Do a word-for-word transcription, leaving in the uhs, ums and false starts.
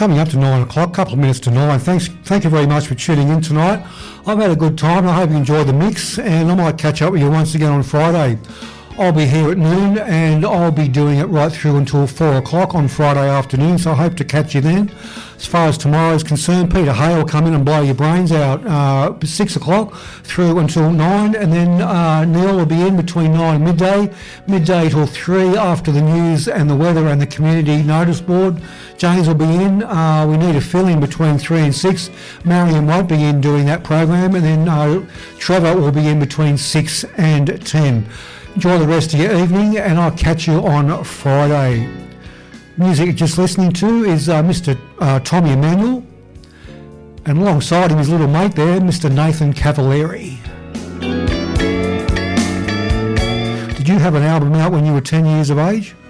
coming up to nine o'clock, a couple of minutes to nine. Thanks, thank you very much for tuning in tonight. I've had a good time. I hope you enjoyed the mix, and I might catch up with you once again on Friday. I'll be here at noon, and I'll be doing it right through until four o'clock on Friday afternoon, so I hope to catch you then. As far as tomorrow is concerned, Peter Hay will come in and blow your brains out uh, six o'clock through until nine, and then uh, Neil will be in between nine and midday, midday till three after the news and the weather and the community notice board. James will be in. Uh, we need a fill-in between three and six. Marion won't be in doing that program, and then uh, Trevor will be in between six and ten. Enjoy the rest of your evening, and I'll catch you on Friday. Music you're just listening to is uh, Mister Uh, Tommy Emmanuel, and alongside him his little mate there, Mister Nathan Cavalieri. Did you have an album out when you were ten years of age?